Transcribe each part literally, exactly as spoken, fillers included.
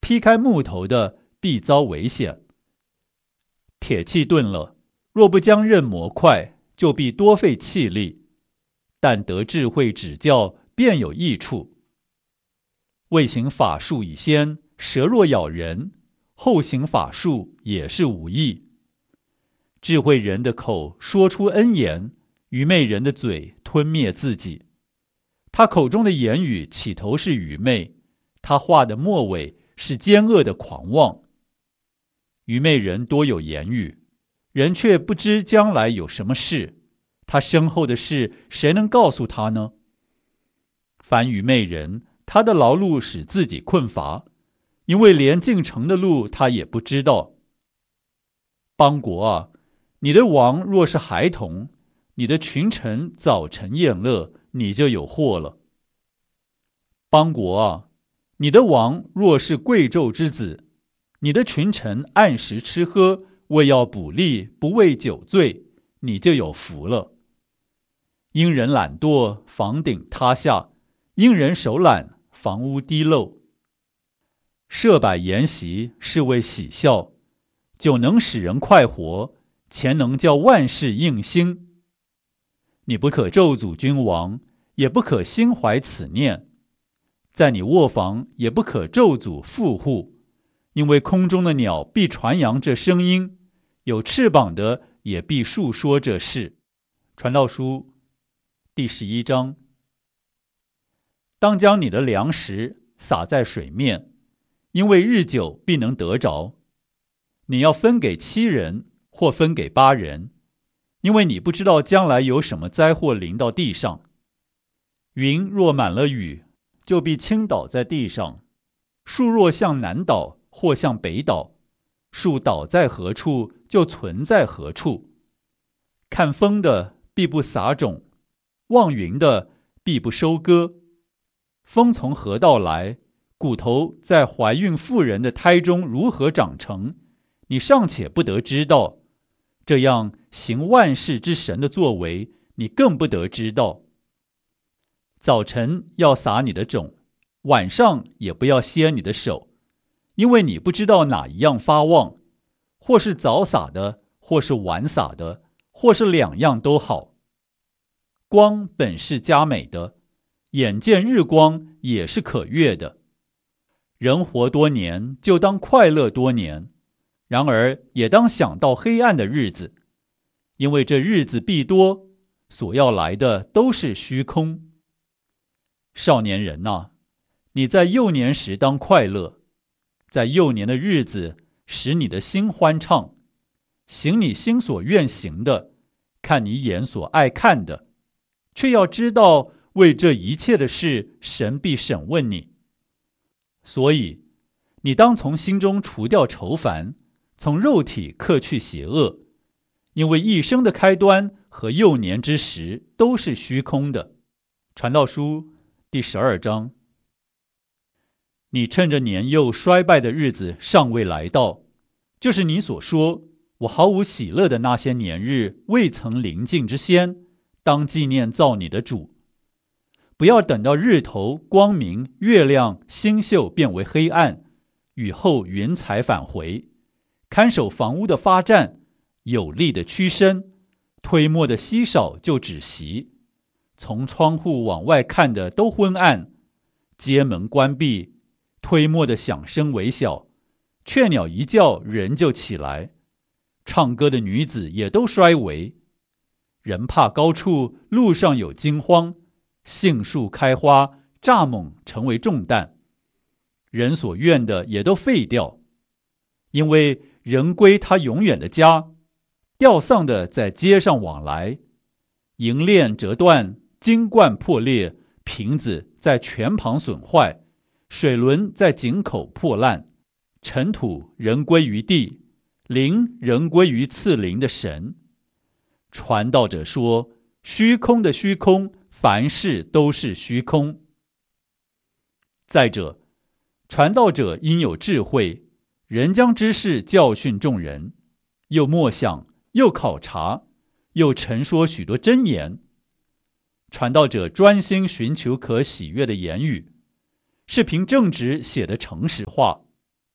劈开木头的，必遭危险。铁器钝了，若不将刃磨快，就必多费气力。但得智慧指教，便有益处。未行法术以先，蛇若咬人，后行法术也是无益。智慧人的口说出恩言，愚昧人的嘴吞灭自己。他口中的言语起头是愚昧，他话的末尾是奸恶的狂妄。愚昧人多有言语，人却不知将来有什么事，他身后的事谁能告诉他呢？凡愚昧人，他的劳碌使自己困乏，因为连进城的路他也不知道。邦国啊，你的王若是孩童，你的群臣早晨宴乐，你就有祸了。邦国啊，你的王若是贵胄之子，你的群臣按时吃喝，为要补力，不为酒醉，你就有福了。因人懒惰，房顶塌下；因人手懒，房屋滴漏。设摆筵席，是为喜笑，酒能使人快活，钱能叫万事应心。你不可咒诅君王，也不可心怀此念。在你卧房也不可咒诅富户，因为空中的鸟必传扬这声音，有翅膀的也必述说这事。传道书第十一章。当将你的粮食撒在水面，因为日久必能得着。你要分给七人，或分给八人，因为你不知道将来有什么灾祸临到地上。云若满了雨，就必倾倒在地上；树若向南倒，或向北倒，树倒在何处，就存在何处。看风的必不撒种，望云的必不收割。风从何道来？骨头在怀孕妇人的胎中如何长成？你尚且不得知道，这样行万事之神的作为，你更不得知道。早晨要撒你的种，晚上也不要歇你的手，因为你不知道哪一样发旺，或是早撒的，或是晚撒的，或是两样都好。光本是佳美的，眼见日光也是可悦的。人活多年，就当快乐多年，然而也当想到黑暗的日子，因为这日子必多，所要来的都是虚空。少年人啊，你在幼年时当快乐，在幼年的日子使你的心欢畅，行你心所愿行的，看你眼所爱看的，却要知道为这一切的事，神必审问你。所以你当从心中除掉愁烦，从肉体克去邪恶，因为一生的开端和幼年之时都是虚空的。传道书第十二章。你趁着年幼衰败的日子尚未来到，就是你所说我毫无喜乐的那些年日未曾临近之先，当纪念造你的主。不要等到日头光明，月亮星宿变为黑暗，雨后云彩返回，看守房屋的发战，有力的屈伸，推磨的稀少就止息。从窗户往外看的都昏暗，街门关闭，推磨的响声微小，雀鸟一叫人就起来，唱歌的女子也都衰微。人怕高处，路上有惊慌，杏树开花，蚱蜢成为重担，人所愿的也都废掉，因为人归他永远的家，吊丧的在街上往来，银链折断，金冠破裂，瓶子在泉旁损坏，水轮在井口破烂，尘土人归于地，灵人归于赐灵的神。传道者说，虚空的虚空，凡事都是虚空。再者，传道者应有智慧，人将知识教训众人，又默想，又考察，又陈说许多真言。传道者专心寻求可喜悦的言语，是凭正直写的诚实话，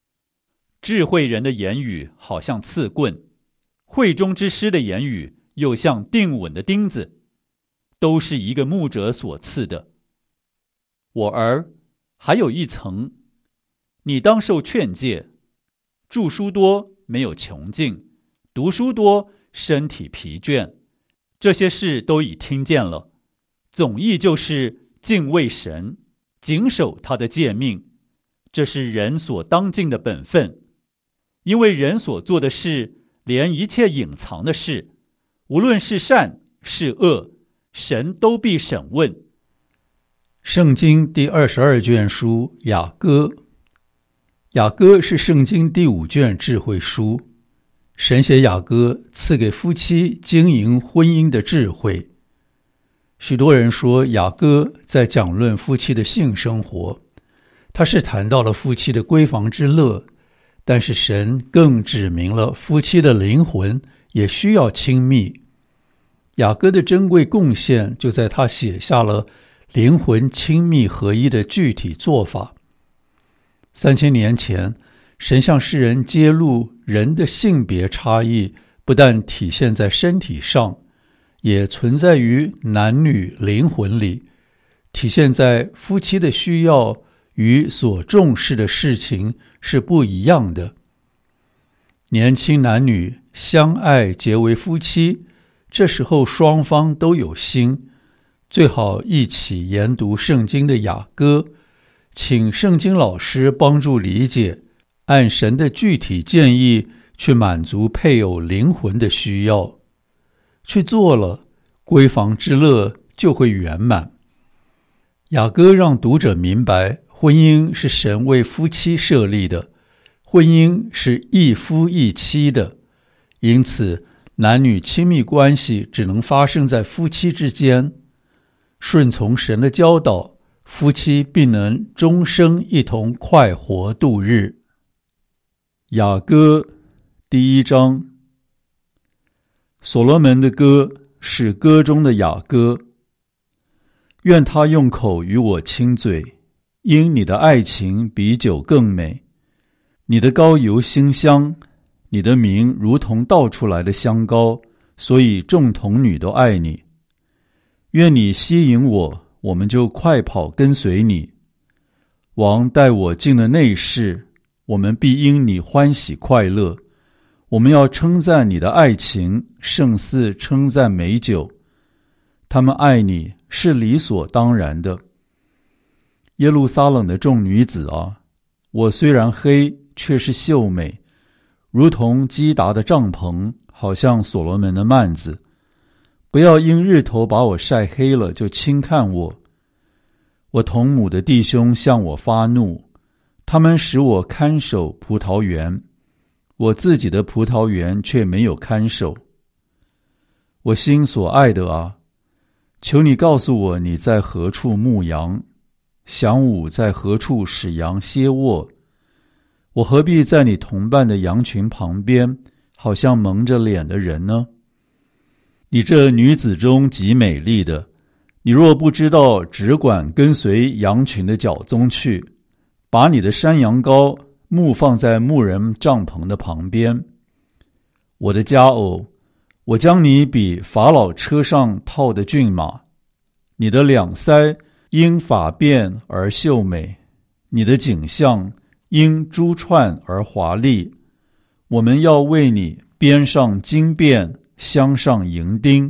智慧人的言语好像刺棍，慧中之师的言语又像定稳的钉子，都是一个牧者所赐的。我儿，还有一层，你当受劝诫，著书多没有穷尽，读书多身体疲倦，这些事都已听见了。总意就是敬畏神，谨守他的诫命，这是人所当尽的本分。因为人所做的事，连一切隐藏的事，无论是善是恶，神都必审问。 圣经第二十二卷书雅歌，雅歌是圣经第五卷智慧书。神写雅歌赐给夫妻经营婚姻的智慧。许多人说雅歌在讲论夫妻的性生活，他是谈到了夫妻的闺房之乐，但是神更指明了夫妻的灵魂也需要亲密。雅歌的珍贵贡献就在他写下了灵魂亲密合一的具体做法。三千年前，神向世人揭露人的性别差异，不但体现在身体上，也存在于男女灵魂里，体现在夫妻的需要与所重视的事情是不一样的。年轻男女相爱结为夫妻，这时候双方都有心，最好一起研读圣经的雅歌，请圣经老师帮助理解，按神的具体建议去满足配偶灵魂的需要，去做了，闺房之乐就会圆满。雅歌让读者明白，婚姻是神为夫妻设立的，婚姻是一夫一妻的，因此男女亲密关系只能发生在夫妻之间。顺从神的教导，夫妻必能终生一同快活度日。雅歌第一章，所罗门的歌是歌中的雅歌。愿他用口与我亲嘴，因你的爱情比酒更美。你的膏油馨香，你的名如同倒出来的香膏，所以众童女都爱你。愿你吸引我，我们就快跑跟随你。王带我进了内室，我们必因你欢喜快乐。我们要称赞你的爱情，胜似称赞美酒。他们爱你是理所当然的。耶路撒冷的众女子啊，我虽然黑，却是秀美，如同基达的帐篷，好像所罗门的幔子。不要因日头把我晒黑了就轻看我。我同母的弟兄向我发怒，他们使我看守葡萄园，我自己的葡萄园却没有看守。我心所爱的啊，求你告诉我你在何处牧羊，晌午在何处使羊歇卧。我何必在你同伴的羊群旁边，好像蒙着脸的人呢？你这女子中极美丽的，你若不知道只管跟随羊群的脚踪去，把你的山羊羔牧放在牧人帐篷的旁边。我的佳偶，我将你比法老车上套的骏马，你的两腮因发辫而秀美，你的颈项因珠串而华丽。我们要为你编上金辫，镶上银钉。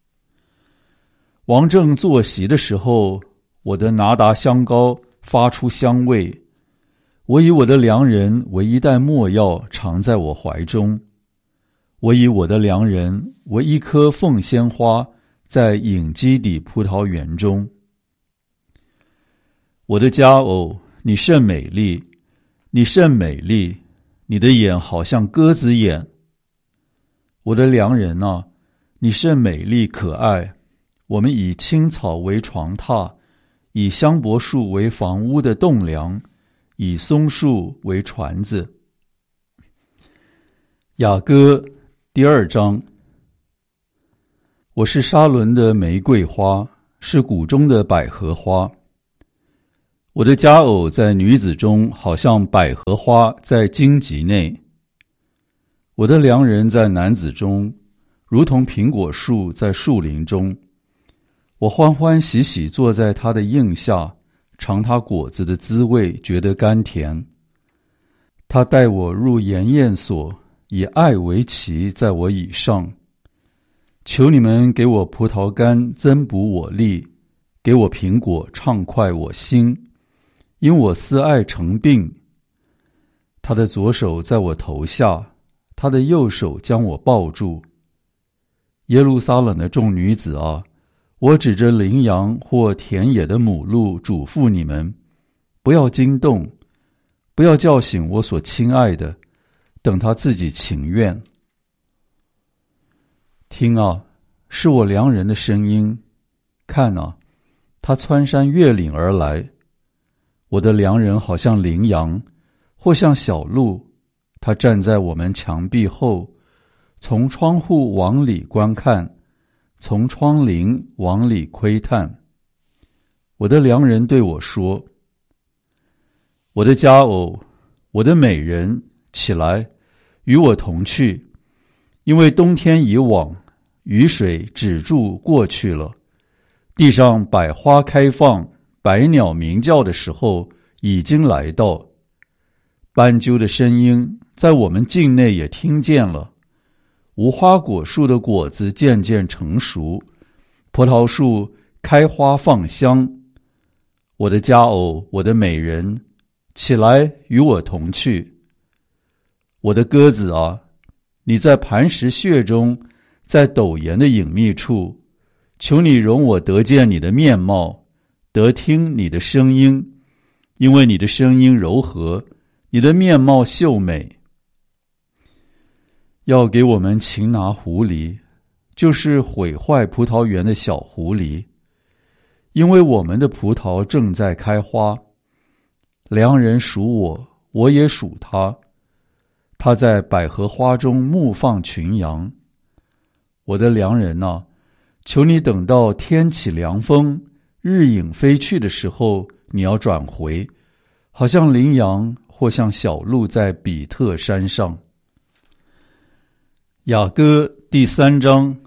王正坐席的时候，我的拿达香膏发出香味。我以我的良人为一袋没药藏在我怀中。我以我的良人为一颗凤仙花，在隐基底葡萄园中。我的佳偶，你甚美丽，你甚美丽，你的眼好像鸽子眼。我的良人啊，你甚美丽可爱。我们以青草为床榻，以香柏树为房屋的栋梁，以松树为船子。雅歌第二章，我是沙伦的玫瑰花，是谷中的百合花。 我的佳偶在女子中，好像百合花在荆棘内。我的良人在男子中，如同苹果树在树林中。我欢欢喜喜坐在他的荫下，尝他果子的滋味，觉得甘甜。他带我入筵宴所，以爱为旗，在我以上。求你们给我葡萄干，增补我力，给我苹果，畅快我心。因我思爱成病。他的左手在我头下，他的右手将我抱住。耶路撒冷的众女子啊，我指着羚羊或田野的母鹿嘱咐你们，不要惊动，不要叫醒我所亲爱的，等他自己情愿。听啊，是我良人的声音。看啊，他穿山越岭而来。我的良人好像羚羊，或像小鹿，他站在我们墙壁后，从窗户往里观看，从窗棂往里窥探。我的良人对我说：我的佳偶，我的美人，起来，与我同去，因为冬天已往，雨水止住过去了，地上百花开放，百鸟鸣叫的时候已经来到。斑鸠的声音在我们境内也听见了。无花果树的果子渐渐成熟，葡萄树开花放香。我的佳偶，我的美人，起来与我同去。我的鸽子啊，你在磐石穴中，在陡岩的隐秘处，求你容我得见你的面貌，得听你的声音，因为你的声音柔和，你的面貌秀美。要给我们擒拿狐狸，就是毁坏葡萄园的小狐狸，因为我们的葡萄正在开花。良人属我，我也属他。他在百合花中牧放群羊。我的良人啊，求你等到天起凉风，日影飞去的时候，你要转回，好像羚羊或像小鹿在比特山上。雅歌第三章。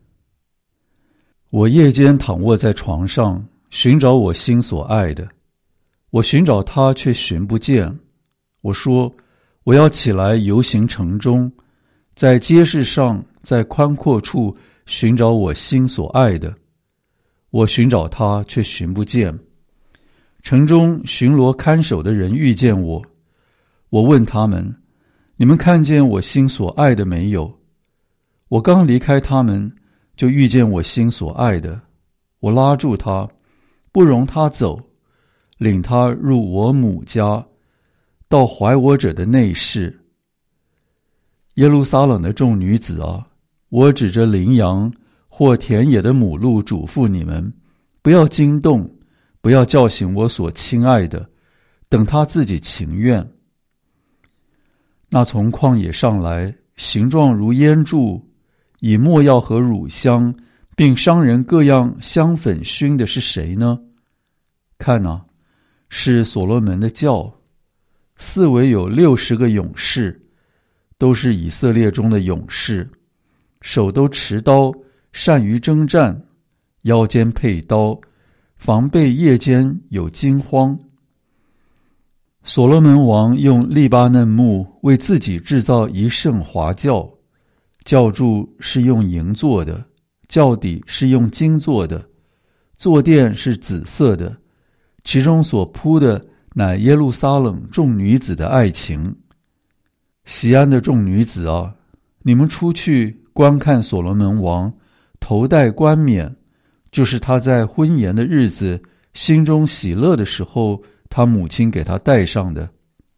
我夜间躺卧在床上，寻找我心所爱的，我寻找他却寻不见。我说，我要起来游行城中，在街市上，在宽阔处寻找我心所爱的，我寻找他却寻不见。城中巡逻看守的人遇见我，我问他们，你们看见我心所爱的没有？我刚离开他们，就遇见我心所爱的，我拉住他，不容他走，领他入我母家，到怀我者的内室。耶路撒冷的众女子啊，我指着羚羊或田野的母鹿嘱咐你们，不要惊动，不要叫醒我所亲爱的，等他自己情愿。那从旷野上来，形状如烟柱，以没药和乳香，并商人各样香粉熏的是谁呢？看啊，是所罗门的轿，四围有六十个勇士，都是以色列中的勇士，手都持刀，善于征战，腰间佩刀，防备夜间有惊慌。所罗门王用利巴嫩木为自己制造一圣华轿，轿柱是用银做的，轿底是用金做的，坐垫是紫色的，其中所铺的乃耶路撒冷众女子的爱情。西安的众女子啊，你们出去观看所罗门王头戴冠冕，就是他在婚宴的日子心中喜乐的时候，他母亲给他戴上的。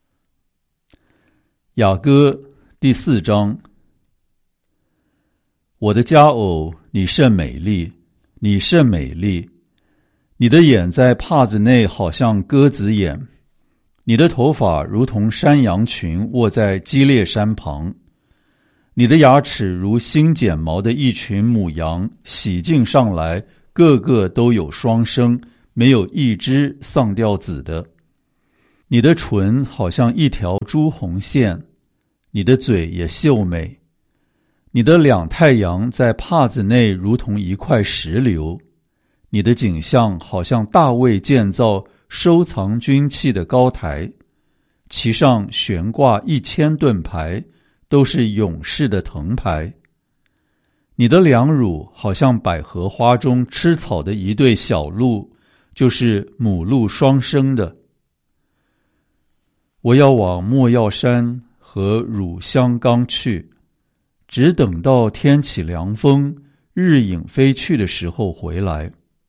雅歌第四章。我的佳偶，你甚美丽，你甚美丽，你的眼在帕子内好像鸽子眼，你的头发如同山羊群卧在基列山旁，你的牙齿如新剪毛的一群母羊，洗净上来，个个都有双生， 没有一枝丧掉籽的。你的唇好像一条朱红线，你的嘴也秀美。你的两太阳在帕子内如同一块石榴，你的景象好像大卫建造收藏军器的高台，其上悬挂一千盾牌，都是勇士的藤牌。你的两乳好像百合花中吃草的一对小鹿，就是母鹿双生的。我要往没药山和乳香冈去，只等到天起凉风，日影飞去的时候回来。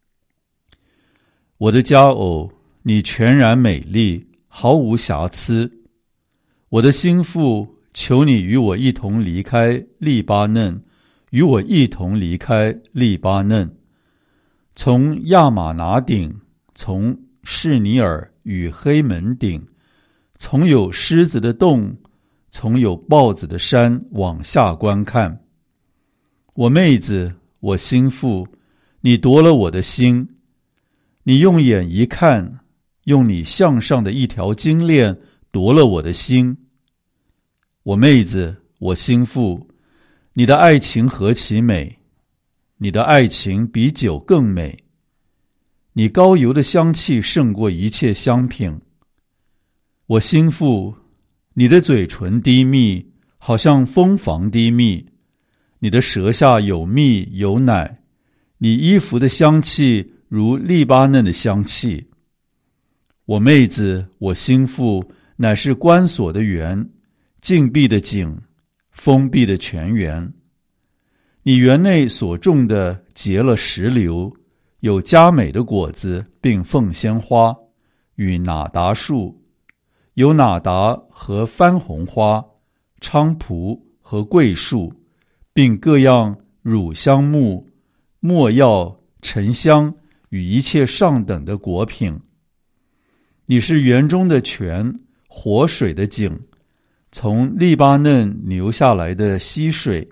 我的佳偶，你全然美丽，毫无瑕疵。我的心腹，求你与我一同离开利巴嫩，与我一同离开利巴嫩，从亚玛拿顶，从士尼尔与黑门顶，从有狮子的洞，从有豹子的山往下观看。我妹子，我心腹，你夺了我的心，你用眼一看，用你项上的一条金链夺了我的心。我妹子，我心腹，你的爱情何其美，你的爱情比酒更美，你膏油的香气胜过一切香品。我心腹，你的嘴唇低密，好像蜂房低密，你的舌下有蜜有奶，你衣服的香气如利巴嫩的香气。我妹子，我心腹，乃是关锁的园，禁闭的井，封闭的泉源。你园内所种的结了石榴，有佳美的果子，并凤仙花，与哪达树，有哪达和番红花、菖蒲和桂树，并各样乳香木、没药、沉香与一切上等的果品。你是园中的泉，活水的井，从利巴嫩流下来的溪水。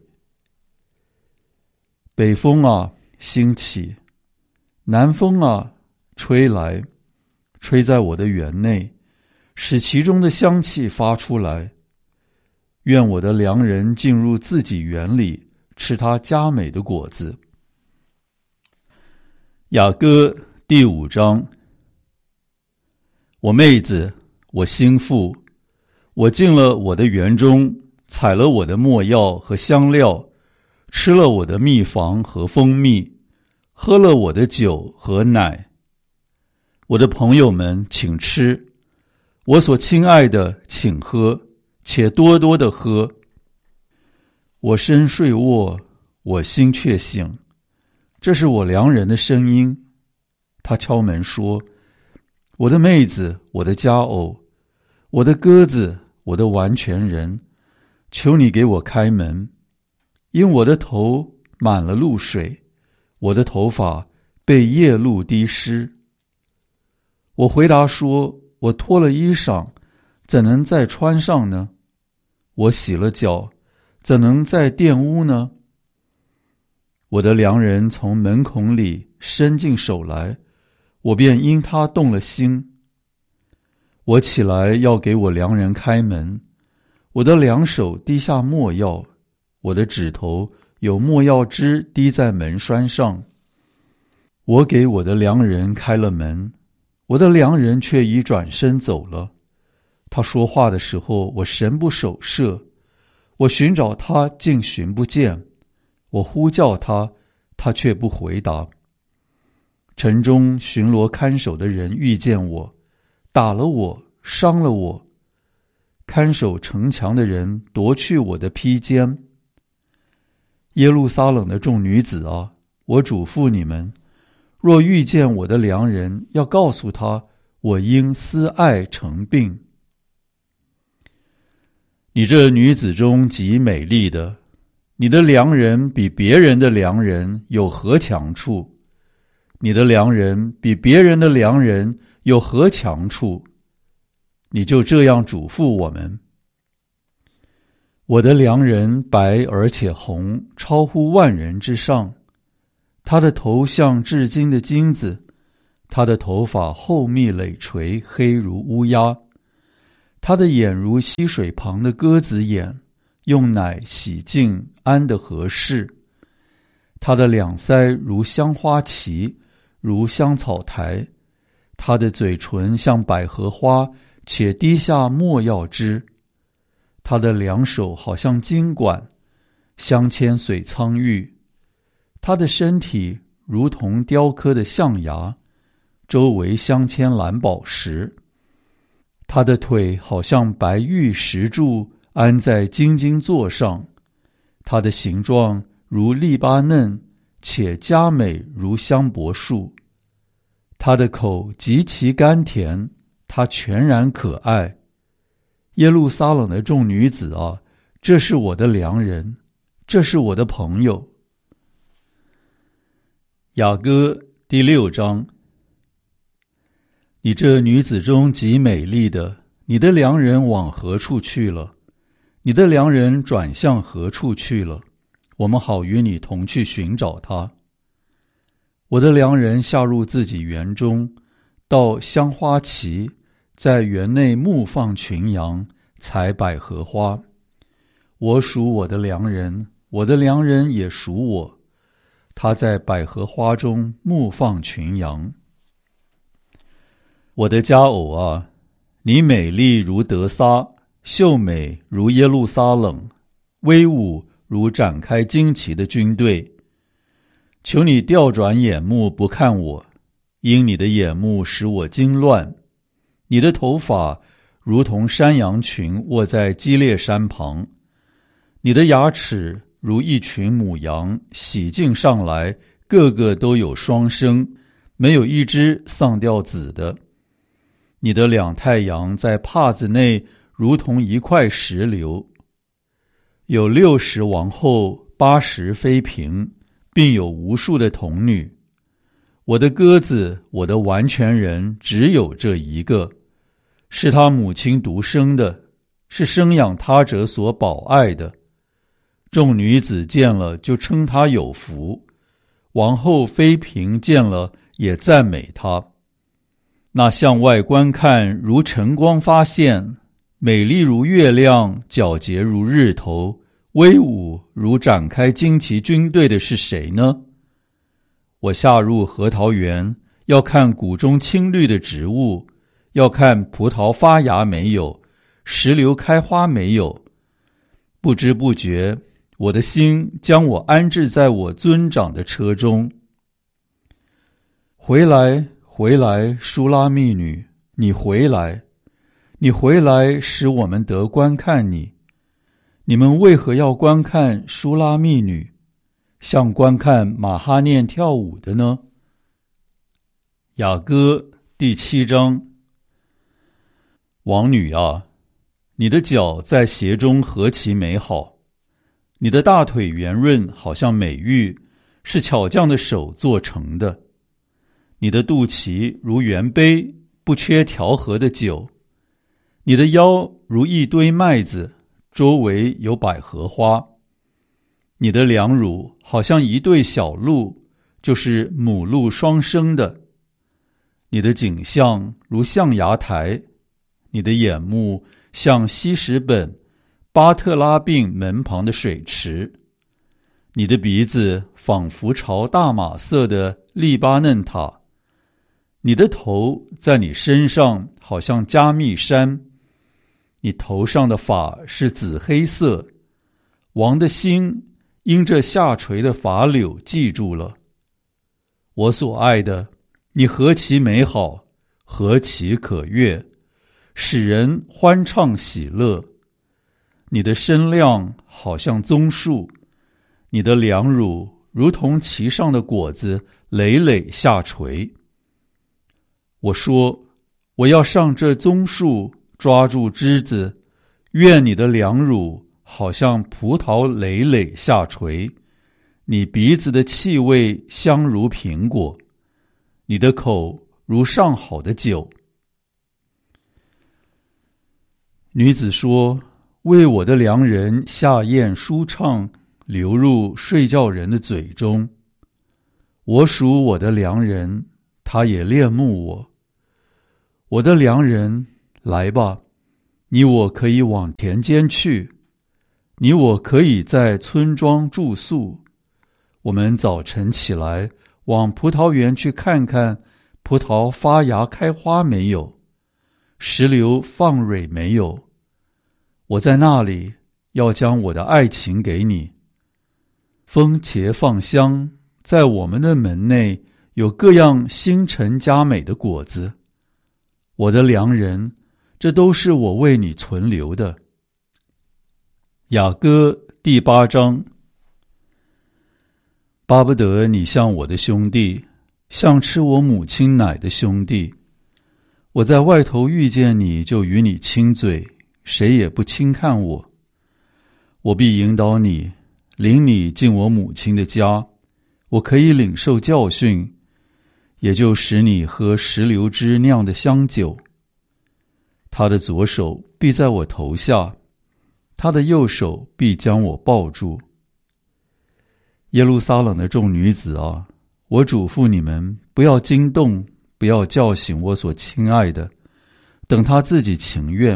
北风啊，兴起；南风啊，吹来，吹在我的园内，使其中的香气发出来。愿我的良人进入自己园里，吃他佳美的果子。雅歌第五章。我妹子，我心腹，我进了我的园中，采了我的没药和香料，吃了我的蜜房和蜂蜜，喝了我的酒和奶。我的朋友们，请吃，我所亲爱的，请喝，且多多的喝。我身睡卧，我心却醒，这是我良人的声音。他敲门说：我的妹子，我的佳偶，我的鸽子，我的完全人，求你给我开门，因我的头满了露水，我的头发被夜露滴湿。我回答说：我脱了衣裳，怎能再穿上呢？我洗了脚，怎能再玷污呢？我的良人从门孔里伸进手来，我便因他动了心。我起来要给我良人开门，我的两手滴下没药，我的指头有没药汁滴在门栓上。我给我的良人开了门，我的良人却已转身走了。他说话的时候，我神不守舍，我寻找他，竟寻不见，我呼叫他，他却不回答。城中巡逻看守的人遇见我，打了我，伤了我。看守城墙的人夺去我的披肩。耶路撒冷的众女子啊，我嘱咐你们，若遇见我的良人，要告诉他，我因思爱成病。你这女子中极美丽的，你的良人比别人的良人有何强处？你的良人比别人的良人有何强处？你就这样嘱咐我们。我的良人白而且红，超乎万人之上。他的头像至金的金子， 他的头发厚密累垂，黑如乌鸦。他的眼如溪水旁的鸽子眼，用奶洗净，安得合适。他的两腮如香花旗，如香草苔。他的嘴唇像百合花，且滴下没药汁。他的两手好像金管，镶嵌水苍玉。他的身体如同雕刻的象牙，周围镶嵌蓝宝石。他的腿好像白玉石柱，安在金金座上。他的形状如利巴嫩，且佳美如香柏树。他的口极其甘甜，他全然可爱。耶路撒冷的众女子啊，这是我的良人，这是我的朋友。雅歌第六章。你这女子中极美丽的，你的良人往何处去了？你的良人转向何处去了？我们好与你同去寻找他。我的良人下入自己园中，到香花旗，在园内牧放群羊，采百合花。我属我的良人，我的良人也属我。他在百合花中牧放群羊。我的佳偶啊，你美丽如得撒，秀美如耶路撒冷，威武如展开旌旗的军队。求你调转眼目不看我，因你的眼目使我惊乱。你的头发如同山羊群卧在基列山旁，你的牙齿如一群母羊洗净上来，个个都有双生，没有一只丧掉子的。你的两太阳在帕子内如同一块石榴，有六十王后，八十妃嫔，并有无数的童女。我的鸽子，我的完全人，只有这一个，是他母亲独生的，是生养他者所保爱的。众女子见了就称他有福，王后妃嫔见了也赞美他。那向外观看如晨光发现，美丽如月亮，皎洁如日头，威武如展开旌旗军队的是谁呢？我下入核桃园，要看谷中青绿的植物，要看葡萄发芽没有，石榴开花没有。不知不觉，我的心将我安置在我尊长的车中。回来，回来，书拉密女，你回来，你回来，使我们得观看你。你们为何要观看书拉密女，像观看马哈念跳舞的呢？雅歌第七章。王女啊，你的脚在鞋中何其美好，你的大腿圆润，好像美玉，是巧匠的手做成的。你的肚脐如圆杯，不缺调和的酒。你的腰如一堆麦子，周围有百合花。你的两乳好像一对小鹿，就是母鹿双生的。你的颈项如象牙台，你的眼目像西什本巴特拉并门旁的水池。你的鼻子仿佛朝大马色的利巴嫩塔。你的头在你身上好像加密山，你头上的发是紫黑色。王的心因这下垂的发柳记住了。我所爱的，你何其美好，何其可悦，使人欢畅喜乐。你的身量好像棕树，你的两乳如同其上的果子累累下垂。我说，我要上这棕树，抓住枝子，愿你的两乳好像葡萄累累下垂，你鼻子的气味香如苹果，你的口如上好的酒。女子说，为我的良人下咽舒畅，流入睡觉人的嘴中。我属我的良人， 他也恋慕我。我的良人，来吧，你我可以往田间去，你我可以在村庄住宿。我们早晨起来，往葡萄园去看看，葡萄发芽开花没有，石榴放蕊没有。我在那里要将我的爱情给你。风茄放香，在我们的门内有各样新陈佳美的果子。我的良人，这都是我为你存留的。雅歌第八章。巴不得你像我的兄弟，像吃我母亲奶的兄弟。我在外头遇见你，就与你亲嘴，谁也不轻看我。我必引导你，领你进我母亲的家，我可以领受教训，也就使你喝石榴汁酿的香酒。他的左手必在我头下，他的右手必将我抱住。耶路撒冷的众女子啊，我嘱咐你们，不要惊动，不要叫醒我所亲爱的，等他自己情愿。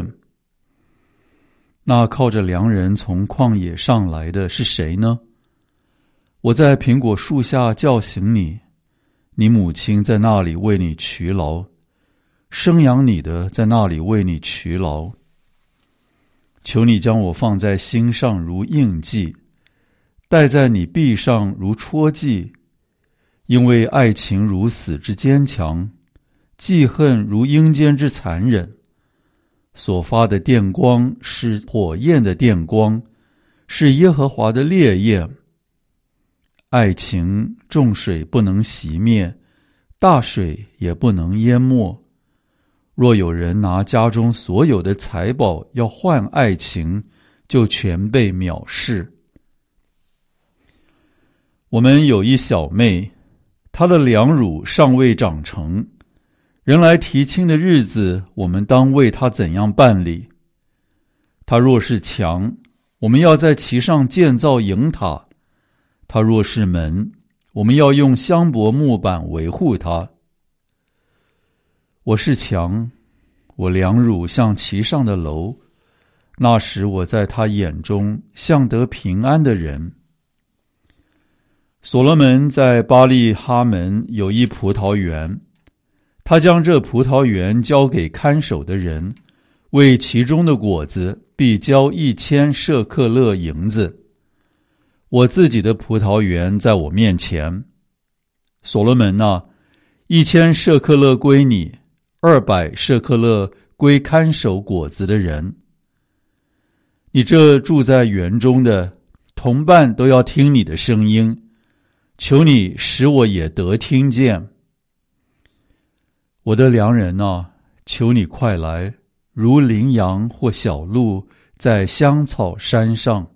那靠着良人从旷野上来的是谁呢？我在苹果树下叫醒你，你母亲在那里为你劬劳，生养你的在那里为你劬劳。求你将我放在心上如印记，戴在你臂上如戳记，因为爱情如死之坚强，记恨如阴间之残忍。所发的电光是火焰的电光，是耶和华的烈焰。爱情众水不能熄灭，大水也不能淹没。若有人拿家中所有的财宝要换爱情，就全被藐视。我们有一小妹，她的两乳尚未长成，人来提亲的日子，我们当为她怎样办理？她若是墙，我们要在其上建造营塔；她若是门，我们要用香柏木板维护她。我是墙，我两乳像其上的楼，那时我在她眼中像得平安的人。所罗门在巴利哈门有一葡萄园，他将这葡萄园交给看守的人，为其中的果子必交一千舍克勒银子。我自己的葡萄园在我面前。所罗门啊，一千舍克勒归你，二百舍克勒归看守果子的人。你这住在园中的同伴都要听你的声音，求你使我也得听见。我的良人啊，求你快来，如羚羊或小鹿在香草山上。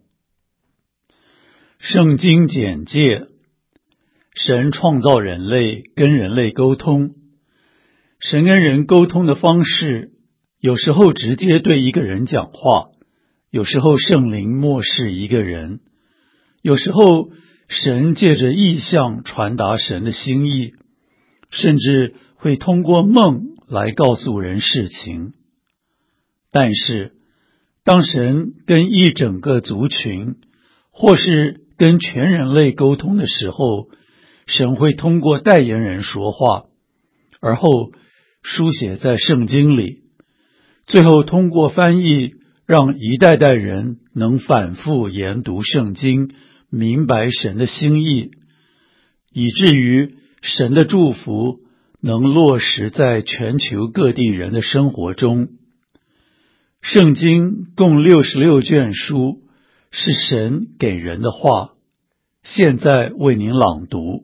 圣经简介：神创造人类，跟人类沟通。神跟人沟通的方式，有时候直接对一个人讲话，有时候圣灵默示一个人，有时候神借着异象传达神的心意，甚至会通过梦来告诉人事情。但是，当神跟一整个族群，或是跟全人类沟通的时候，神会通过代言人说话，而后书写在圣经里，最后通过翻译，让一代代人能反复研读圣经，明白神的心意，以至于神的祝福能落实在全球各地人的生活中。圣经共六十六卷书，是神给人的话，现在为您朗读。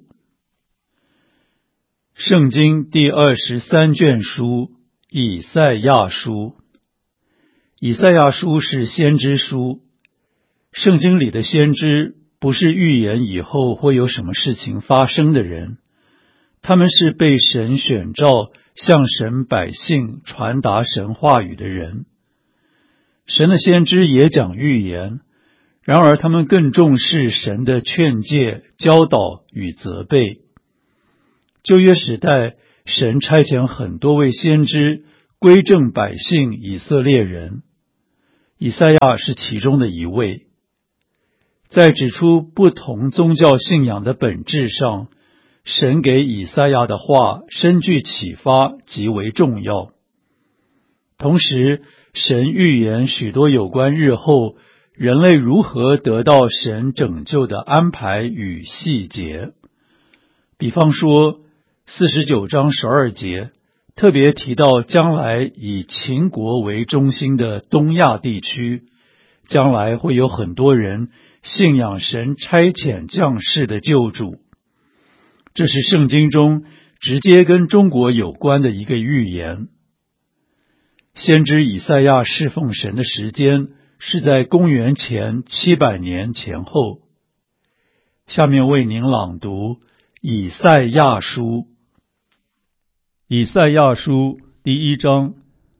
圣经第二十三卷书，以赛亚书。以赛亚书是先知书，圣经里的先知不是预言以后会有什么事情发生的人，他们是被神选召向神百姓传达神话语的人。神的先知也讲预言，然而他们更重视神的劝诫、教导与责备。旧约时代， 神差遣很多位先知归正百姓以色列人，以赛亚是其中的一位。在指出不同宗教信仰的本质上，神给以赛亚的话深具启发，极为重要。同时，神预言许多有关日后人类如何得到神拯救的安排与细节。比方说四十九章十二节特别提到将来以秦国为中心的东亚地区，将来会有很多人信仰神差遣降世的救主。这是圣经中直接跟中国有关的一个预言。先知以赛亚侍奉神的时间是在公元前七百年前后。下面为您朗读以赛亚书。 以赛亚书第一章。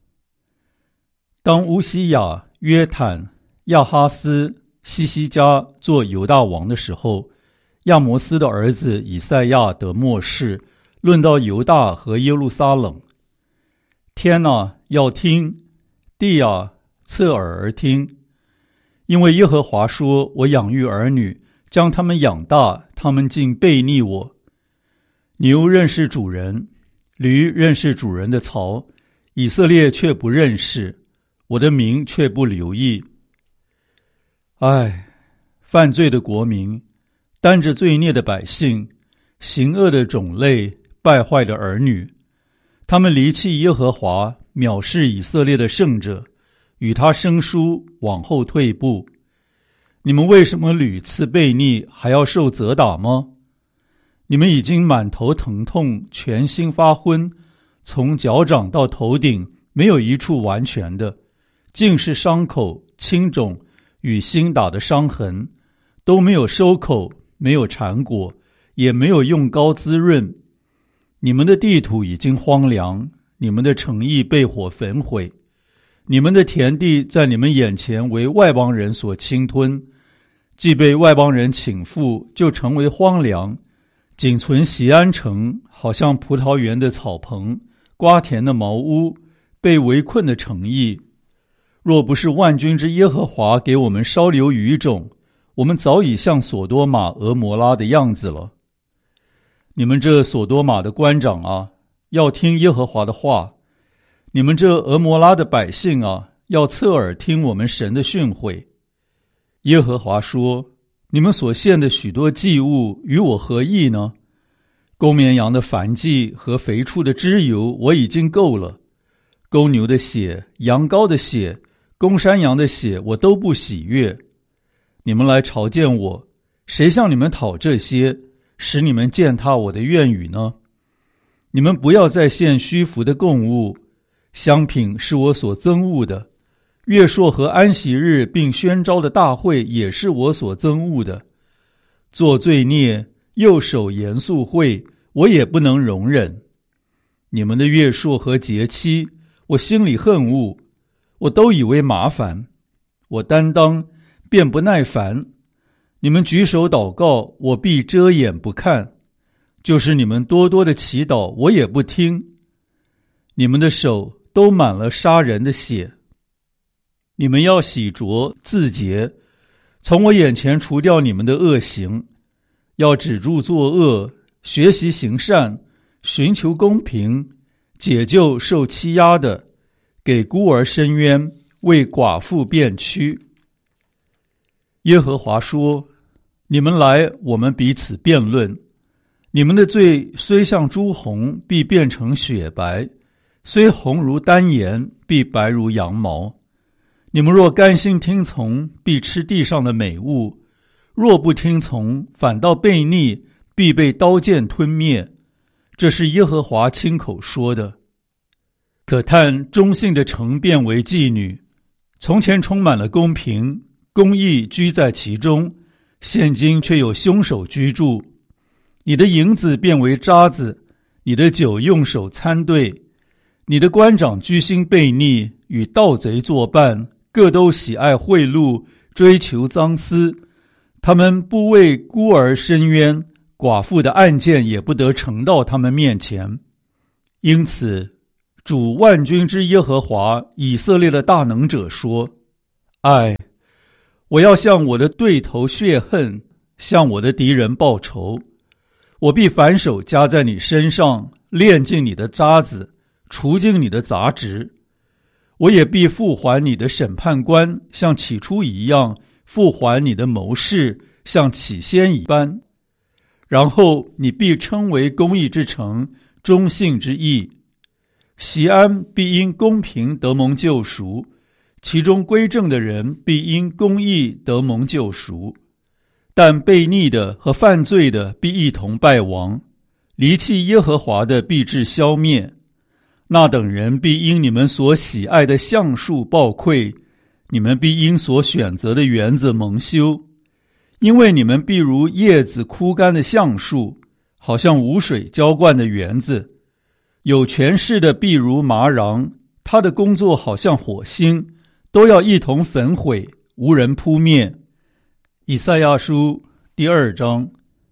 当乌西雅、约坦、亚哈斯、西西家做犹大王的时候，亚摩斯的儿子以赛亚得末世，论到犹大和耶路撒冷。天啊，要听；地啊，侧耳而听。因为耶和华说，我养育儿女，将他们养大，他们竟背逆我。牛认识主人，驴认识主人的槽，以色列却不认识，我的名却不留意。唉，犯罪的国民，担着罪孽的百姓，行恶的种类，败坏的儿女，他们离弃耶和华，藐视以色列的圣者，与他生疏，往后退步。你们为什么屡次悖逆，还要受责打吗？你们已经满头疼痛，全身发昏，从脚掌到头顶没有一处完全的，尽是伤口、青肿与新打的伤痕，都没有收口，没有缠裹，也没有用膏滋润。你们的地土已经荒凉，你们的城邑被火焚毁，你们的田地在你们眼前为外邦人所侵吞，既被外邦人倾覆，就成为荒凉，仅存锡安城，好像葡萄园的草棚，瓜田的茅屋，被围困的城邑。若不是万军之耶和华给我们稍留余种，我们早已像所多玛、俄摩拉的样子了。你们这所多玛的官长啊，要听耶和华的话；你们这俄摩拉的百姓啊，要侧耳听我们神的训诲。耶和华说，你们所献的许多祭物与我何异呢？公绵羊的燔祭和肥畜的脂油我已经够了，公牛的血、羊羔的血、公山羊的血我都不喜悦。你们来朝见我，谁向你们讨这些，使你们践踏我的愿语呢？你们不要再献虚浮的供物，香品是我所憎恶的，月朔和安息日并宣召的大会也是我所憎恶的。做罪孽，又守严肃会，我也不能容忍。你们的月朔和节期，我心里恨恶，我都以为麻烦，我担当便不耐烦。你们举手祷告，我必遮掩不看；就是你们多多的祈祷，我也不听。你们的手都满了杀人的血。你们要洗濯自洁，从我眼前除掉你们的恶行，要止住作恶，学习行善，寻求公平，解救受欺压的，给孤儿伸冤，为寡妇辩屈。耶和华说，你们来，我们彼此辩论。你们的罪虽像朱红，必变成雪白；虽红如丹颜，必白如羊毛。你们若甘心听从，必吃地上的美物；若不听从，反倒悖逆，必被刀剑吞灭。这是耶和华亲口说的。可叹忠信的城变为妓女，从前充满了公平，公义居在其中，现今却有凶手居住。你的银子变为渣子，你的酒用手参对。你的官长居心悖逆，与盗贼作伴，各都喜爱贿赂，追求赃私。他们不为孤儿伸冤，寡妇的案件也不得呈到他们面前。 因此，主万军之耶和华以色列的大能者说：唉，我要向我的对头血恨，向我的敌人报仇。我必反手加在你身上，炼尽你的渣子，除尽你的杂质。我也必复还你的审判官，像起初一样，复还你的谋士，像起先一般。然后你必称为公义之城，忠信之义。锡安必因公平得蒙救赎，其中归正的人必因公义得蒙救赎。但悖逆的和犯罪的必一同败亡，离弃耶和华的必致消灭。那等人必因你们所喜爱的橡树暴溃，你们必因所选择的园子蒙羞。因为你们必如叶子枯干的橡树，好像无水浇灌的园子。有权势的必如麻瓤，他的工作好像火星，都要一同焚毁，无人扑灭。以赛亚书第二章。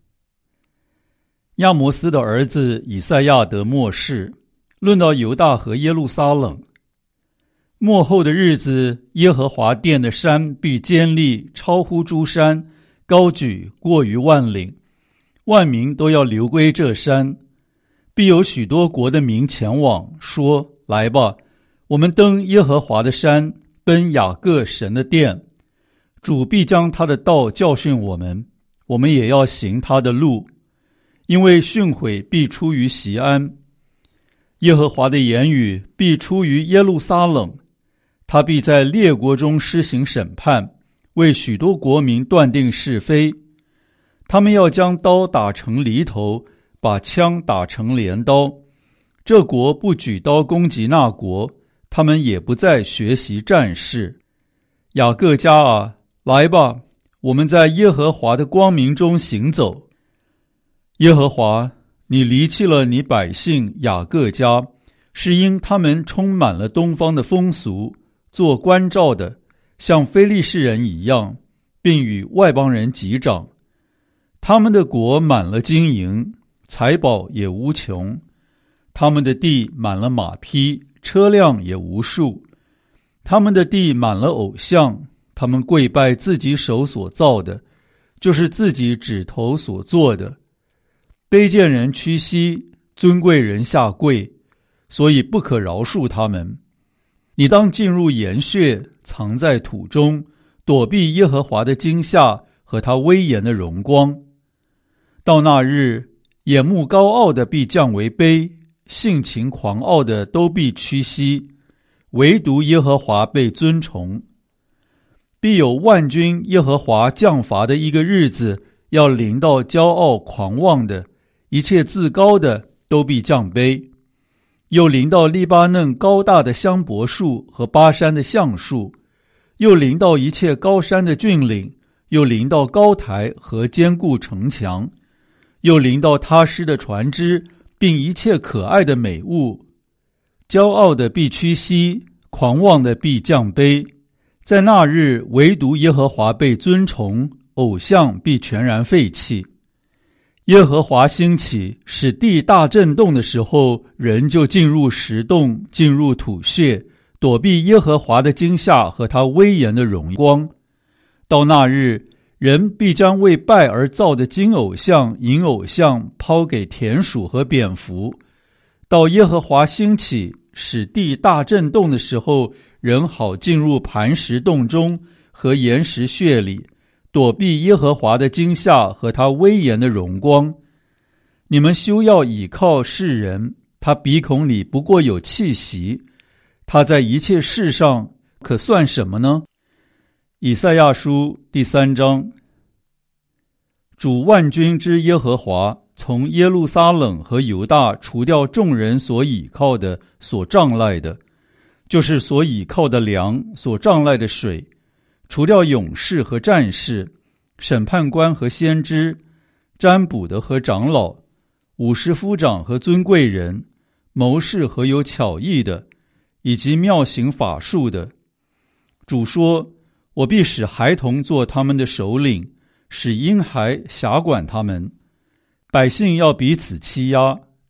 亚摩斯的儿子以赛亚得末世，论到犹大和耶路撒冷。末后的日子，耶和华殿的山必坚立，超乎诸山，高举过于万岭，万民都要流归这山。必有许多国的民前往，说：来吧，我们登耶和华的山，奔雅各神的殿。主必将他的道教训我们，我们也要行他的路，因为训诲必出于锡安，耶和华的言语必出于耶路撒冷。他必在列国中施行审判，为许多国民断定是非。他们要将刀打成犁头，把枪打成镰刀。这国不举刀攻击那国，他们也不再学习战事。雅各家啊，来吧，我们在耶和华的光明中行走。耶和华，你离弃了你百姓雅各家，是因他们充满了东方的风俗，做关照的，像非利士人一样，并与外邦人击掌。他们的国满了金银，财宝也无穷。他们的地满了马匹，车辆也无数。他们的地满了偶像，他们跪拜自己手所造的，就是自己指头所做的。卑贱人屈膝，尊贵人下跪，所以不可饶恕他们。你当进入岩穴，藏在土中，躲避耶和华的惊吓和他威严的荣光。到那日，眼目高傲的必降为卑，性情狂傲的都必屈膝，唯独耶和华被尊崇。必有万军耶和华降罚的一个日子，要临到骄傲狂妄的，一切自高的都必降卑。又临到利巴嫩高大的香柏树和巴山的橡树，又临到一切高山的峻岭，又临到高台和坚固城墙，又临到他施的船只，并一切可爱的美物。骄傲的必屈膝，狂妄的必降卑。在那日，唯独耶和华被尊崇，偶像必全然废弃。耶和华兴起，使地大震动的时候，人就进入石洞，进入土穴，躲避耶和华的惊吓和他威严的荣光。到那日，人必将为拜而造的金偶像、银偶像抛给田鼠和蝙蝠。到耶和华兴起，使地大震动的时候，人好进入磐石洞中和岩石穴里，躲避耶和华的惊吓和他威严的荣光。你们休要倚靠世人，他鼻孔里不过有气息，他在一切事上可算什么呢？以赛亚书第三章。主万军之耶和华从耶路撒冷和犹大除掉众人所倚靠的、所仗赖的，就是所倚靠的粮、所仗赖的水，除掉勇士和战士、审判官和先知、占卜的和长老、武士夫长和尊贵人、谋士和有巧艺的，以及妙行法术的。主说：我必使孩童做他们的首领，使婴孩辖管他们。百姓要彼此欺压，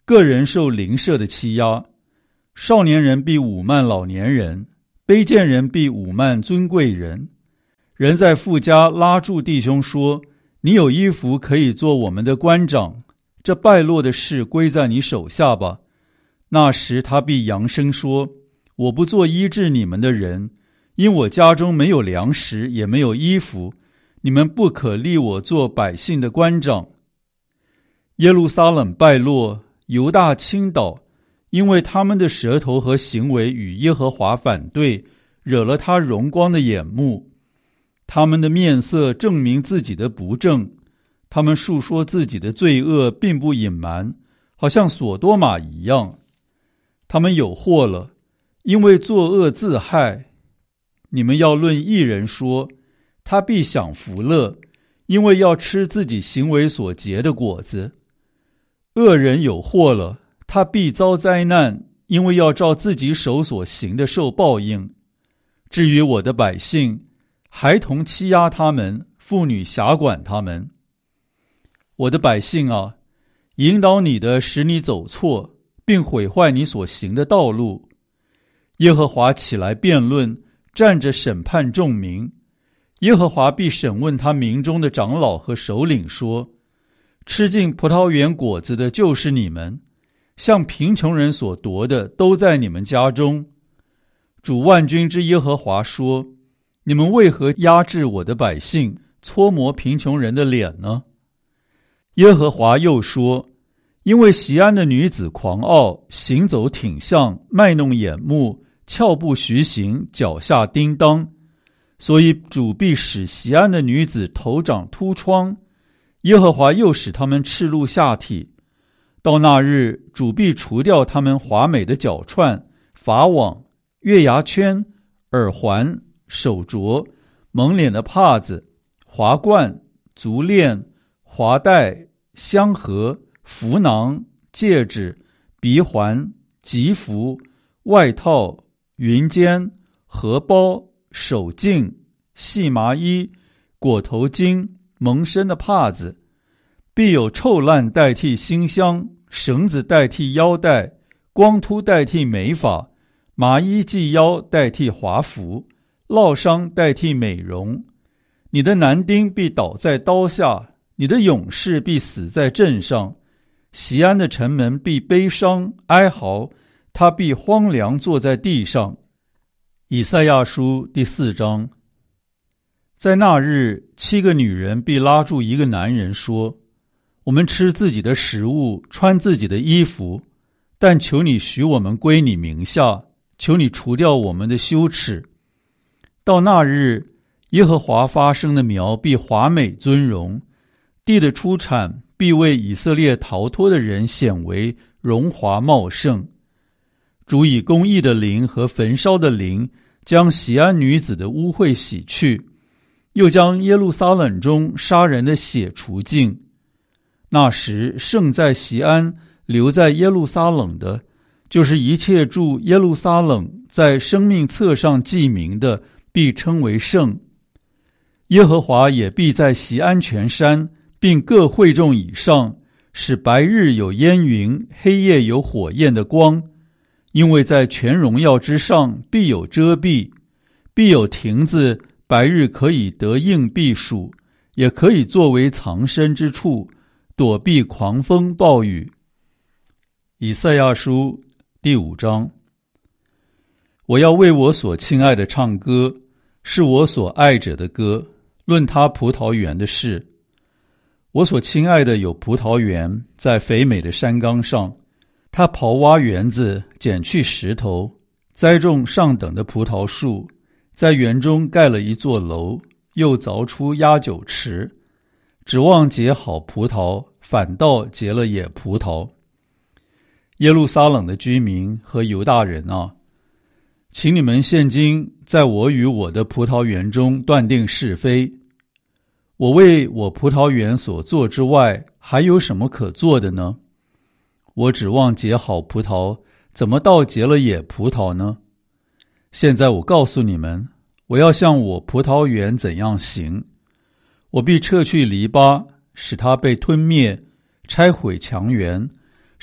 个人受邻舍的欺压，少年人必侮慢老年人，卑贱人必侮慢尊贵人。人在父家拉住弟兄说，你有衣服可以做我们的官长，这败落的事归在你手下吧。那时他必扬声说，我不做医治你们的人，因我家中没有粮食，也没有衣服，你们不可立我做百姓的官长。耶路撒冷败落，犹大倾倒，因为他们的舌头和行为与耶和华反对，惹了他荣光的眼目。他们的面色证明自己的不正，他们述说自己的罪恶，并不隐瞒，好像所多玛一样。他们有祸了，因为作恶自害。你们要论义人说，他必享福乐，因为要吃自己行为所结的果子。恶人有祸了，他必遭灾难，因为要照自己手所行的受报应。至于我的百姓，孩童欺压他们，妇女辖管他们。我的百姓啊，引导你的使你走错，并毁坏你所行的道路。耶和华起来辩论，站着审判众民。耶和华必审问他民中的长老和首领说，吃尽葡萄园果子的就是你们，向贫穷人所夺的都在你们家中。主万军之耶和华说，你们为何压制我的百姓，搓磨贫穷人的脸呢？耶和华又说，因为锡安的女子狂傲，行走挺项，卖弄眼目，翘步徐行，脚下叮当，所以主必使锡安的女子头长秃疮，耶和华又使他们赤露下体。到那日，主必除掉他们华美的脚串、法网、月牙圈、耳环、手镯、蒙脸的帕子、华冠、足链、华带、香盒、符囊、戒指、鼻环、吉服、外套、云肩、荷包、手镜、细麻衣、裹头巾、蒙身的帕子，必有臭烂代替馨香，绳子代替腰带，光秃代替美发，麻衣系腰代替华服，烙伤代替美容。你的男丁必倒在刀下，你的勇士必死在阵上。锡安的城门必悲伤哀嚎，他必荒凉坐在地上。以赛亚书第四章。在那日，七个女人必拉住一个男人说，我们吃自己的食物，穿自己的衣服，但求你许我们归你名下，求你除掉我们的羞耻。到那日，耶和华发生的苗必华美尊荣，地的出产必为以色列逃脱的人显为荣华茂盛。主以公义的灵和焚烧的灵，将锡安女子的污秽洗去，又将耶路撒冷中杀人的血除尽。那时剩在锡安留在耶路撒冷的，就是一切住耶路撒冷在生命册上记名的，必称为圣。耶和华也必在锡安全山并各会众以上，使白日有烟云，黑夜有火焰的光，因为在全荣耀之上必有遮蔽，必有亭子，白日可以得应避暑，也可以作为藏身之处，躲避狂风暴雨。以赛亚书第五章。我要为我所亲爱的唱歌，是我所爱者的歌，论他葡萄园的事。我所亲爱的有葡萄园，在肥美的山冈上，他刨挖园子，捡去石头，栽种上等的葡萄树，在园中盖了一座楼，又凿出压酒池，指望结好葡萄，反倒结了野葡萄。耶路撒冷的居民和犹大人啊，请你们现今在我与我的葡萄园中断定是非。我为我葡萄园所做之外，还有什么可做的呢？我指望结好葡萄，怎么倒结了野葡萄呢？现在我告诉你们，我要向我葡萄园怎样行。我必撤去篱笆，使它被吞灭，拆毁墙垣，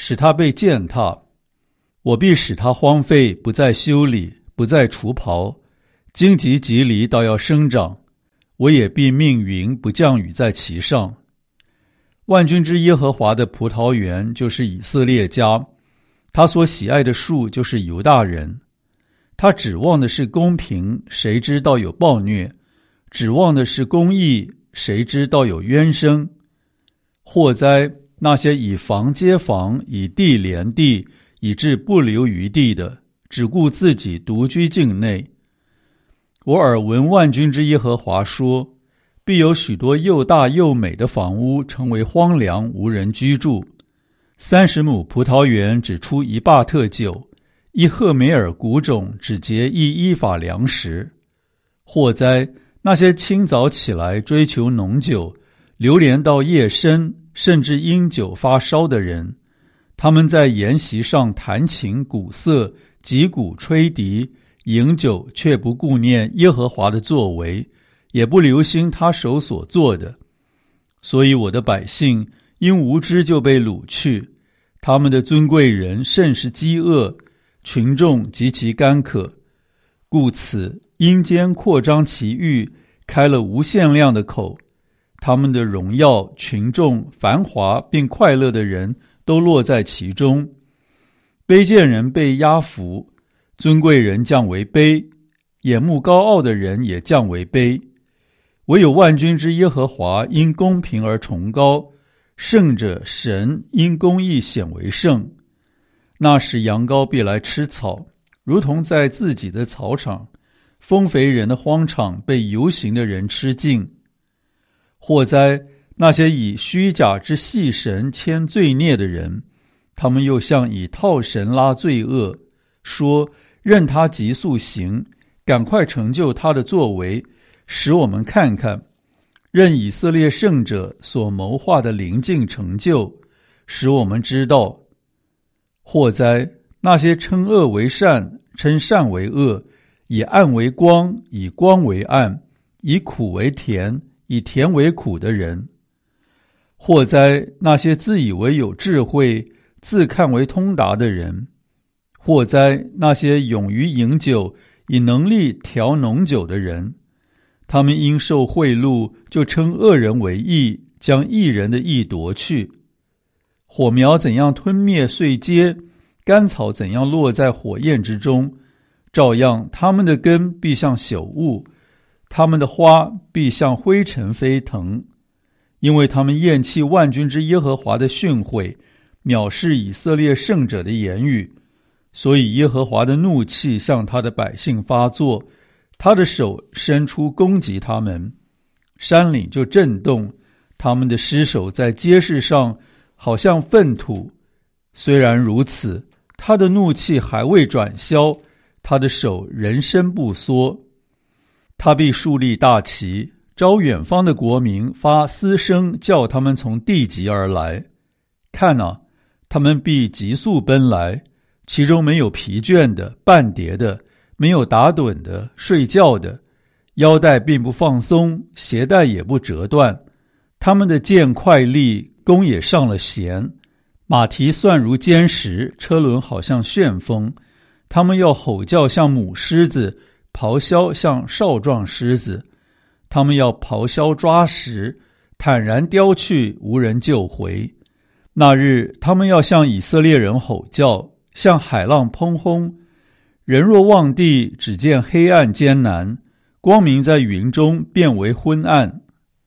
使它被践踏。我必使它荒废，不再修理，不再除刨。荆棘蒺藜倒要生长，我也必命云不降雨在其上。万军之耶和华的葡萄园就是以色列家，他所喜爱的树就是犹大人。他指望的是公平，谁知道有暴虐；指望的是公义，谁知道有冤声。祸哉，那些以房接房，以地连地，以致不留余地的，只顾自己独居境内。我耳闻万军之耶和华说，必有许多又大又美的房屋成为荒凉，无人居住。三十亩葡萄园只出一坝特酒，一赫梅尔谷种只结一依法粮食。祸哉，那些清早起来追求浓酒，流连到夜深，甚至因酒发烧的人，他们在筵席上弹琴鼓瑟，击鼓吹笛，饮酒，却不顾念耶和华的作为，也不留心他手所做的。所以我的百姓因无知就被掳去，他们的尊贵人甚是饥饿，群众极其干渴。故此阴间扩张其域，开了无限量的口，他们的荣耀、群众、繁华并快乐的人都落在其中。卑贱人被压服，尊贵人降为卑，眼目高傲的人也降为卑。唯有万军之耶和华因公平而崇高，圣者神因公义显为圣。那时羊羔必来吃草，如同在自己的草场，丰肥人的荒场被游行的人吃尽。祸哉，那些以虚假之细绳牵罪孽的人，他们又像以套绳拉罪恶，说任他急速行，赶快成就他的作为，使我们看看。任以色列圣者所谋划的临近成就，使我们知道。祸哉，那些称恶为善，称善为恶，以暗为光，以光为暗，以苦为甜，以甜为苦的人。祸哉，那些自以为有智慧，自看为通达的人。祸哉，那些勇于饮酒，以能力调浓酒的人。他们因受贿赂，就称恶人为义，将义人的义夺去。火苗怎样吞灭碎秸，干草怎样落在火焰之中，照样他们的根必像朽物，他们的花必像灰尘飞腾。因为他们厌弃万军之耶和华的训诲，藐视以色列圣者的言语，所以耶和华的怒气向他的百姓发作，他的手伸出攻击他们，山岭就震动，他们的尸首在街市上好像粪土。虽然如此，他的怒气还未转消，他的手仍伸不缩。他必树立大旗，招远方的国民发嘶声，叫他们从地极而来。看啊，他们必急速奔来，其中没有疲倦的、半跌的，没有打盹的、睡觉的，腰带并不放松，鞋带也不折断。他们的剑快利，弓也上了弦，马蹄算如坚石，车轮好像旋风。他们要吼叫像母狮子，咆哮像少壮狮子。他们要咆哮抓食，坦然叼去，无人救回。那日他们要向以色列人吼叫，像海浪砰轰。人若望地，只见黑暗艰难，光明在云中变为昏暗。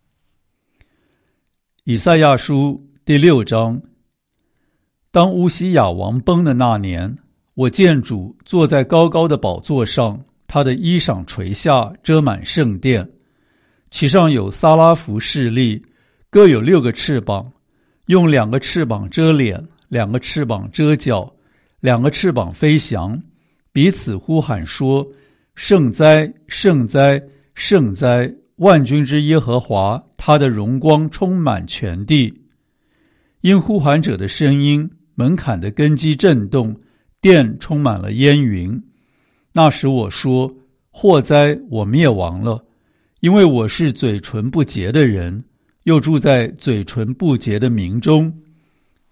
以赛亚书第六章。当乌西雅王崩的那年，我见主坐在高高的宝座上，他的衣裳垂下，遮满圣殿，其上有撒拉弗侍立，各有六个翅膀，用两个翅膀遮脸，两个翅膀遮脚，两个翅膀飞翔，彼此呼喊说：圣哉，圣哉，圣哉，万军之耶和华，他的荣光充满全地。因呼喊者的声音，门槛的根基震动，殿充满了烟云。那时我说：祸哉，我灭亡了，因为我是嘴唇不洁的人，又住在嘴唇不洁的民中。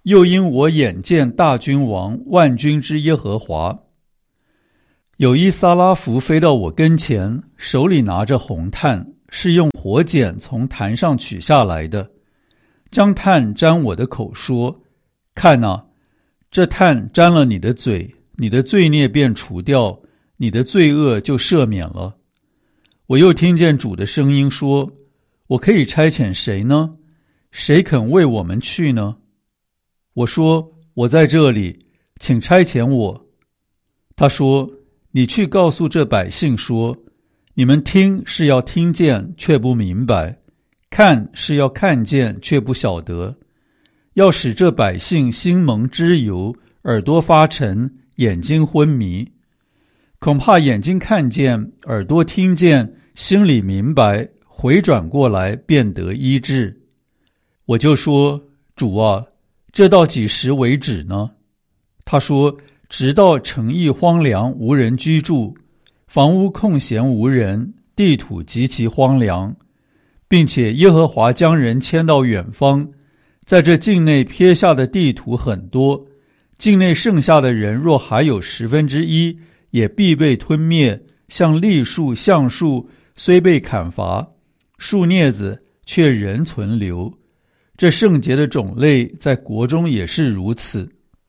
又因我眼见大君王万军之耶和华。有一撒拉弗飞到我跟前，手里拿着红炭，是用火剪从坛上取下来的，将炭沾我的口说：看哪，这炭沾了你的嘴，你的罪孽便除掉，你的罪恶就赦免了。我又听见主的声音说：我可以差遣谁呢？谁肯为我们去呢？我说：我在这里，请差遣我。他说：你去告诉这百姓说，你们听是要听见，却不明白；看是要看见，却不晓得。要使这百姓心蒙脂油，耳朵发沉，眼睛昏迷。恐怕眼睛看见，耳朵听见，心里明白，回转过来便得医治。我就说：主啊，这到几时为止呢？他说：直到城邑荒凉，无人居住，房屋空闲无人，地土极其荒凉，并且耶和华将人迁到远方，在这境内撇下的地土很多，境内剩下的人若还有十分之一，也必被吞灭，像栗树、橡树虽被砍伐，树镊子却仍存留。这圣洁的种类在国中也是如此。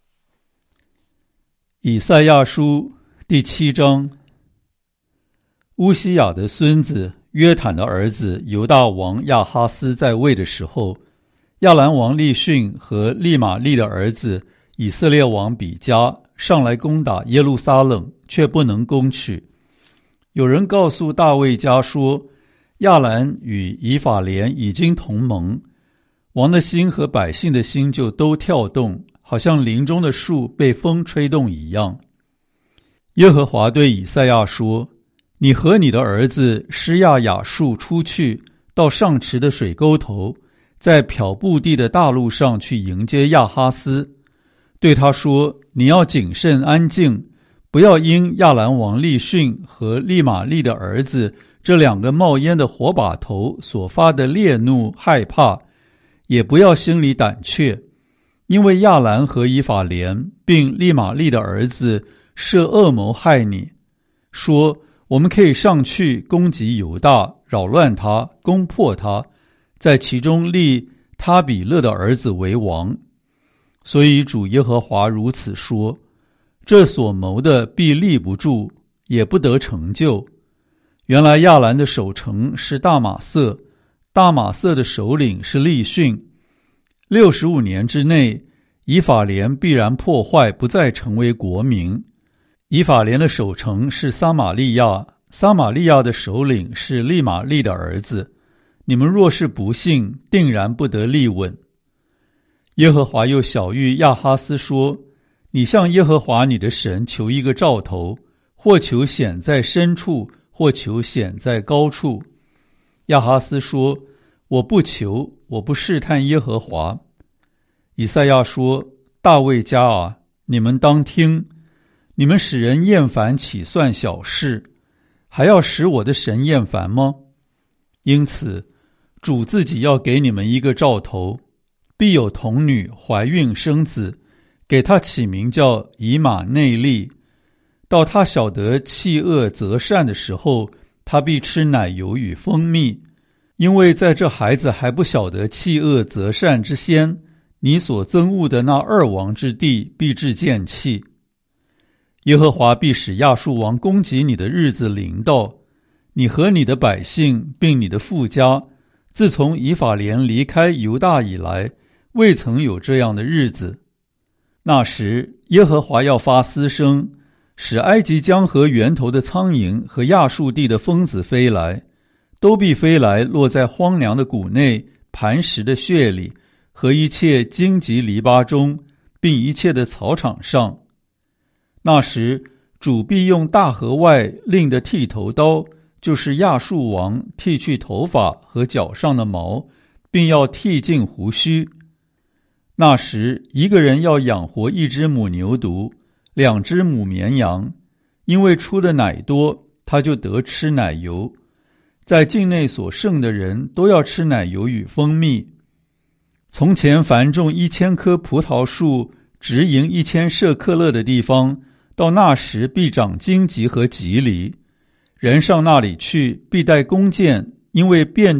以赛亚书第七章。乌西雅的孙子约坦的儿子犹大王亚哈斯在位的时候，亚兰王利逊和利玛利的儿子以色列王比加上来攻打耶路撒冷，却不能攻取。有人告诉大卫家说，亚兰与以法莲已经同盟，王的心和百姓的心就都跳动，好像林中的树被风吹动一样。耶和华对以赛亚说：你和你的儿子施亚雅述出去，到上池的水沟头，在漂布地的大路上去迎接亚哈斯，对他说：你要谨慎安静，不要因亚兰王利逊和利玛利的儿子这两个冒烟的火把头所发的烈怒害怕，也不要心里胆怯，因为亚兰和以法莲并利玛利的儿子设恶谋害你，说我们可以上去攻击犹大，扰乱他，攻破他，在其中立他比勒的儿子为王。所以主耶和华如此说：这所谋的必立不住，也不得成就。原来亚兰的守城是大马色，大马色的首领是利逊。六十五年之内，以法莲必然破坏，不再成为国民。以法莲的守城是撒玛利亚，撒玛利亚的首领是利玛利的儿子。你们若是不信，定然不得立稳。耶和华又晓谕亚哈斯说：你向耶和华你的神求一个兆头，或求显在深处，或求显在高处。亚哈斯说：我不求，我不试探耶和华。以赛亚说：大卫家啊，你们当听，你们使人厌烦岂算小事？还要使我的神厌烦吗？因此主自己要给你们一个兆头，必有童女怀孕生子，给他起名叫以马内利。到他晓得弃恶择善的时候，他必吃奶油与蜂蜜。因为在这孩子还不晓得弃恶择善之先，你所憎恶的那二王之地必致见弃。耶和华必使亚述王攻击你的日子临到，你和你的百姓并你的父家，自从以法莲离开犹大以来，未曾有这样的日子。那时耶和华要发嘶声，使埃及江河源头的苍蝇和亚述地的蜂子飞来，都必飞来，落在荒凉的谷内、磐石的穴里和一切荆棘篱笆中，并一切的草场上。那时主必用大河外另的剃头刀，就是亚述王剃去头发和脚上的毛，并要剃尽胡须。那时一个人要养活一只母牛犊，两只母绵羊，因为出的奶多，他就得吃奶油。在境内所剩的人都要吃奶油与蜂蜜。 从前凡种一千棵葡萄树，直营一千舍克勒的地方，到那时必长荆棘和棘藜。人上那里去，必带弓箭，因为遍